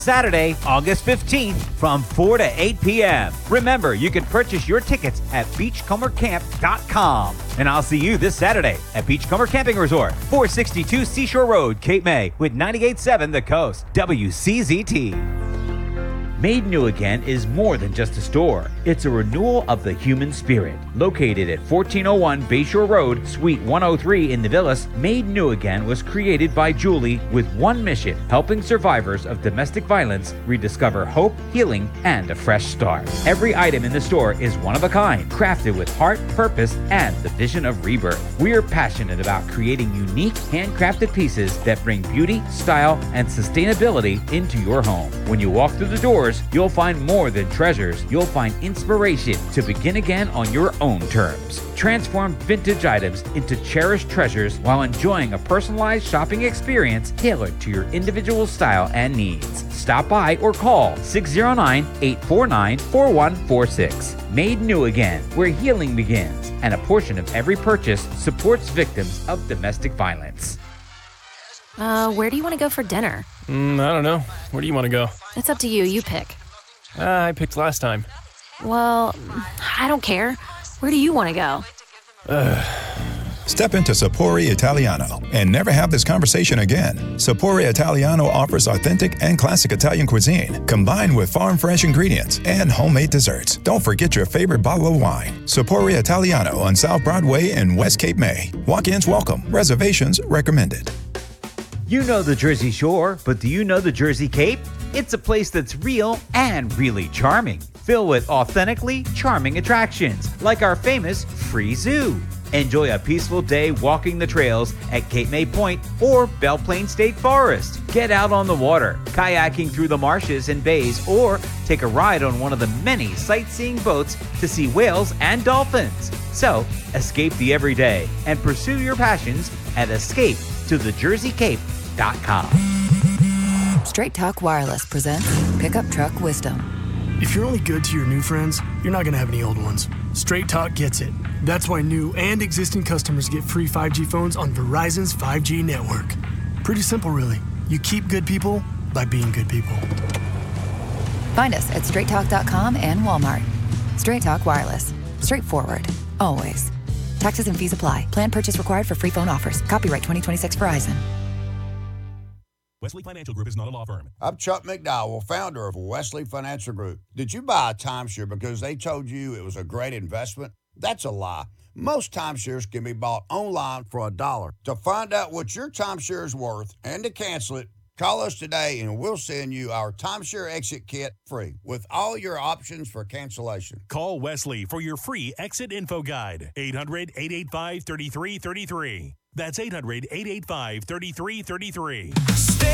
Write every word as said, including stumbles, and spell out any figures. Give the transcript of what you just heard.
Saturday, August fifteenth from four to eight p.m. Remember, you can purchase your tickets at beachcomber camp dot com. And I'll see you this Saturday at Beachcomber Camping Resort, four sixty-two Seashore Road, Cape May, with ninety-eight point seven The Coast, W C Z T. Made New Again is more than just a store. It's a renewal of the human spirit. Located at fourteen oh one Bayshore Road, Suite one oh three in the Villas, Made New Again was created by Julie with one mission: helping survivors of domestic violence rediscover hope, healing, and a fresh start. Every item in the store is one of a kind, crafted with heart, purpose, and the vision of rebirth. We are passionate about creating unique, handcrafted pieces that bring beauty, style, and sustainability into your home. When you walk through the doors, you'll find more than treasures. You'll find inspiration to begin again on your own terms. Transform vintage items into cherished treasures while enjoying a personalized shopping experience tailored to your individual style and needs. Stop by or call six oh nine, eight four nine, four one four six. Made New Again, where healing begins, and a portion of every purchase supports victims of domestic violence. Uh, where do you want to go for dinner? Mm, I don't know. Where do you want to go? It's up to you. You pick. Uh, I picked last time. Well, I don't care. Where do you want to go? Step into Sapori Italiano and never have this conversation again. Sapori Italiano offers authentic and classic Italian cuisine combined with farm-fresh ingredients and homemade desserts. Don't forget your favorite bottle of wine. Sapori Italiano on South Broadway in West Cape May. Walk-ins welcome. Reservations recommended. You know the Jersey Shore, but do you know the Jersey Cape? It's a place that's real and really charming, filled with authentically charming attractions, like our famous Free Zoo. Enjoy a peaceful day walking the trails at Cape May Point or Belle Plaine State Forest. Get out on the water, kayaking through the marshes and bays, or take a ride on one of the many sightseeing boats to see whales and dolphins. So, escape the everyday and pursue your passions at escape to the jersey cape dot com. Straight Talk Wireless presents Pickup Truck Wisdom. If you're only good to your new friends, you're not going to have any old ones. Straight Talk gets it. That's why new and existing customers get free five G phones on Verizon's five G network. Pretty simple, really. You keep good people by being good people. Find us at straight talk dot com and Walmart. Straight Talk Wireless. Straightforward. Always. Taxes and fees apply. Plan purchase required for free phone offers. Copyright twenty twenty-six Verizon. Wesley Financial Group is not a law firm. I'm Chuck McDowell, founder of Wesley Financial Group. Did you buy a timeshare because they told you it was a great investment? That's a lie. Most timeshares can be bought online for a dollar. To find out what your timeshare is worth and to cancel it, call us today and we'll send you our timeshare exit kit free with all your options for cancellation. Call Wesley for your free exit info guide. eight hundred, eight eight five, three three three three. That's eight hundred, eight eight five, three three three three.